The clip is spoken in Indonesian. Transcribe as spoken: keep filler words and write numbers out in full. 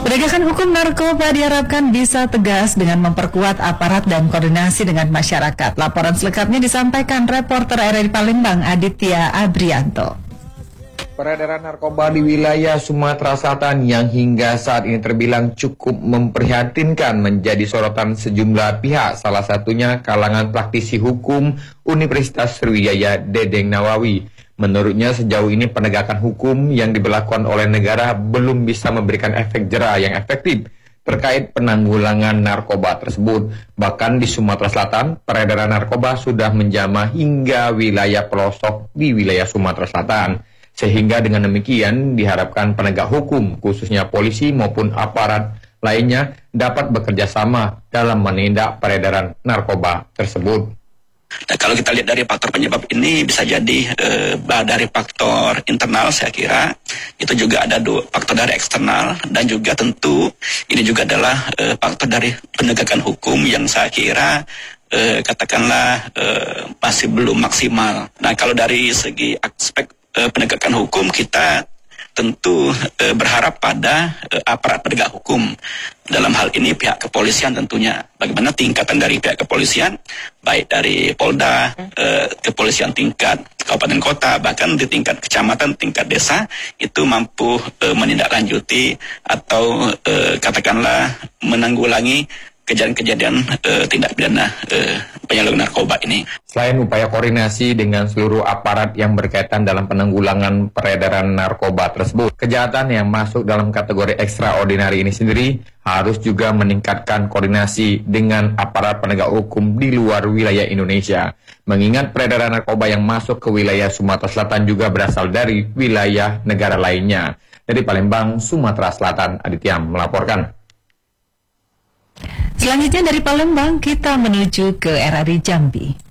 Penegakan hukum narkoba diharapkan bisa tegas dengan memperkuat aparat dan koordinasi dengan masyarakat. Laporan selengkapnya disampaikan reporter R R I Palembang Aditya Abrianto. Peredaran narkoba di wilayah Sumatera Selatan yang hingga saat ini terbilang cukup memprihatinkan menjadi sorotan sejumlah pihak, salah satunya kalangan praktisi hukum Universitas Sriwijaya Dedeng Nawawi. Menurutnya sejauh ini penegakan hukum yang diberlakukan oleh negara belum bisa memberikan efek jera yang efektif terkait penanggulangan narkoba tersebut. Bahkan di Sumatera Selatan, peredaran narkoba sudah menjamah hingga wilayah pelosok di wilayah Sumatera Selatan. Sehingga dengan demikian diharapkan penegak hukum, khususnya polisi maupun aparat lainnya, dapat bekerja sama dalam menindak peredaran narkoba tersebut. Nah, kalau kita lihat dari faktor penyebab ini bisa jadi eh, dari faktor internal, saya kira itu juga ada dua faktor dari eksternal, dan juga tentu ini juga adalah eh, faktor dari penegakan hukum yang saya kira eh, katakanlah eh, masih belum maksimal. Nah, kalau dari segi aspek penegakan hukum, kita tentu e, berharap pada e, aparat penegak hukum. Dalam hal ini pihak kepolisian tentunya. Bagaimana tingkatan dari pihak kepolisian, baik dari Polda, e, kepolisian tingkat kabupaten kota, bahkan di tingkat kecamatan, tingkat desa, itu mampu e, menindaklanjuti atau e, katakanlah menanggulangi kejadian-kejadian e, tindak pidana e, penyalahgunaan narkoba ini. Selain upaya koordinasi dengan seluruh aparat yang berkaitan dalam penanggulangan peredaran narkoba tersebut, kejahatan yang masuk dalam kategori ekstraordinari ini sendiri harus juga meningkatkan koordinasi dengan aparat penegak hukum di luar wilayah Indonesia. Mengingat peredaran narkoba yang masuk ke wilayah Sumatera Selatan juga berasal dari wilayah negara lainnya. Dari Palembang, Sumatera Selatan, Aditya melaporkan. Selanjutnya dari Palembang kita menuju ke R R I Jambi.